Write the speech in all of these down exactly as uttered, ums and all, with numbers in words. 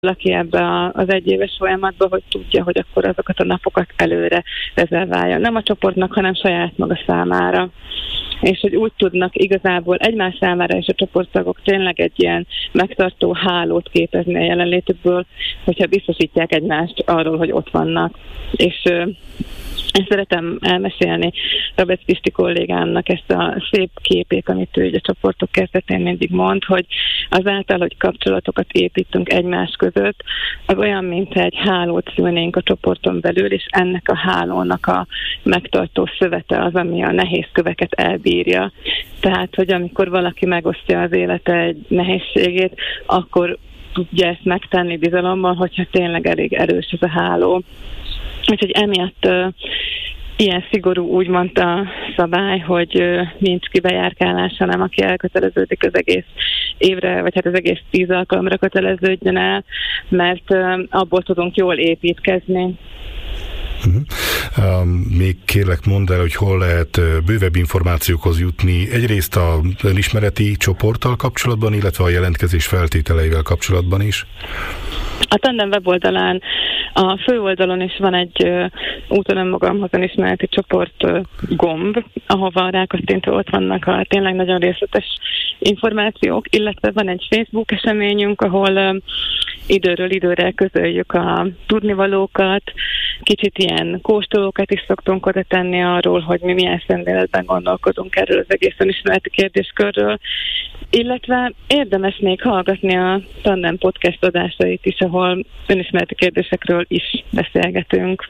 valaki ebbe az egyéves folyamatba, hogy tudja, hogy akkor azokat a napokat előre rezerválja. Nem a csoportnak, hanem saját maga számára. És hogy úgy tudnak igazából egymás számára és a csoporttagok tényleg egy ilyen megtartó hálót képezni a jelenlétükből, hogyha biztosítják egymást arról, hogy ott vannak. És én szeretem elmesélni Rabesz Pisti kollégámnak ezt a szép képét, amit ő a csoportok kezdetén mindig mond, hogy azáltal, hogy kapcsolatokat építünk egymás között, az olyan, mint egy hálót szülnénk a csoporton belül, és ennek a hálónak a megtartó szövete az, ami a nehéz köveket elbírja. Tehát, hogy amikor valaki megosztja az élete egy nehézségét, akkor tudja ezt megtenni bizalommal, hogyha tényleg elég erős ez a háló. Úgyhogy emiatt uh, ilyen szigorú úgymond a szabály, hogy uh, nincs kibejárkálás, hanem aki elköteleződik az egész évre, vagy hát az egész tíz alkalomra köteleződjön el, mert uh, abból tudunk jól építkezni. Uh-huh. Um, még kérlek mondd el, hogy hol lehet bővebb információkhoz jutni. Egyrészt a önismereti csoporttal kapcsolatban, illetve a jelentkezés feltételeivel kapcsolatban is. A Tandem weboldalán, a főoldalon is van egy uh, úton önmagamhoz önismereti csoport uh, gomb, ahova rákattintva ott vannak a tényleg nagyon részletes információk, illetve van egy Facebook eseményünk, ahol uh, időről időre közöljük a tudnivalókat, kicsit ilyen kóstolókat is szoktunk oda tenni arról, hogy mi milyen szemléletben gondolkodunk erről az egész önismereti kérdéskörről, illetve érdemes még hallgatni a Tandem podcast adásait is, ahol önismereti kérdésekről is beszélgetünk.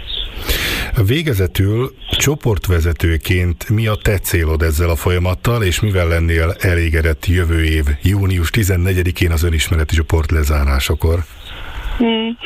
Végezetül csoportvezetőként mi a te célod ezzel a folyamattal, és mivel lennél elégedett jövő év június tizennegyedikén az önismereti csoport lezárásakor? Hmm.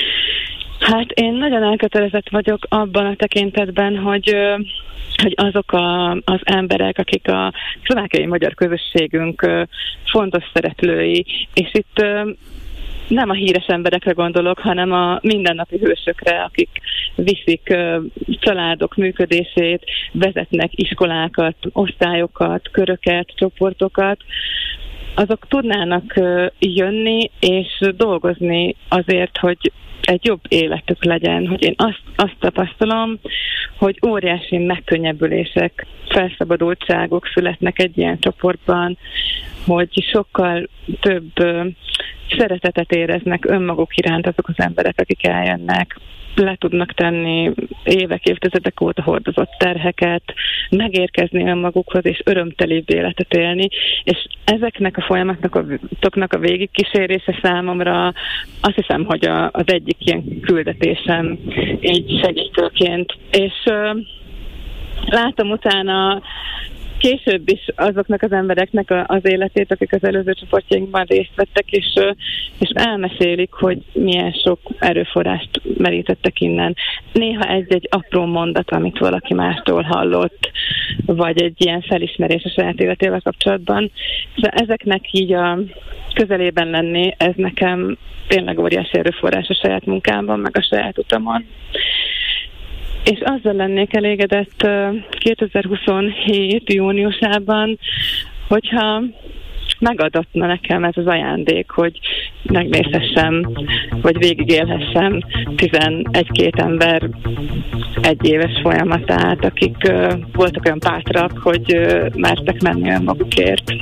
Hát én nagyon elkötelezett vagyok abban a tekintetben, hogy, hogy azok a, az emberek, akik a szlovákiai magyar közösségünk fontos szereplői, és itt nem a híres emberekre gondolok, hanem a mindennapi hősökre, akik viszik családok működését, vezetnek iskolákat, osztályokat, köröket, csoportokat, azok tudnának jönni és dolgozni azért, hogy egy jobb életük legyen, hogy én azt, azt tapasztalom, hogy óriási megkönnyebbülések, felszabadultságok születnek egy ilyen csoportban, hogy sokkal több szeretetet éreznek önmaguk iránt azok az emberek, akik eljönnek, le tudnak tenni évek, évtizedek óta hordozott terheket, megérkezni önmagukhoz és örömtelibb életet élni, és ezeknek a folyamatnak a, a végigkísérése számomra azt hiszem, hogy a, az egyik ilyen küldetésem így segítőként. És uh, látom utána később is azoknak az embereknek az életét, akik az előző csoportjainkban részt vettek, és, és elmesélik, hogy milyen sok erőforrást merítettek innen. Néha egy-egy apró mondat, amit valaki mástól hallott, vagy egy ilyen felismerés a saját életével kapcsolatban. De ezeknek így a közelében lenni, ez nekem tényleg óriási erőforrás a saját munkámban, meg a saját utamon. És azzal lennék elégedett kétezer-huszonhét júniusában, hogyha megadatna nekem ez az ajándék, hogy megnézhessem, vagy végigélhessem tizenegy-két ember egy éves folyamatát, akik uh, voltak olyan bátrak, hogy uh, mertek menni önmagukért.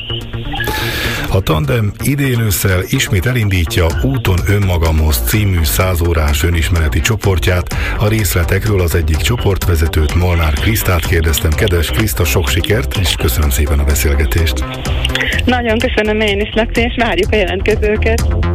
A Tandem idén ősszel ismét elindítja Úton önmagamhoz című százórás önismereti csoportját. A részletekről az egyik csoportvezetőt, Molnár Krisztát kérdeztem. Kedves Kriszta, sok sikert, és köszönöm szépen a beszélgetést. Nagyon köszönöm én is, Laci, és várjuk a jelentkezőket.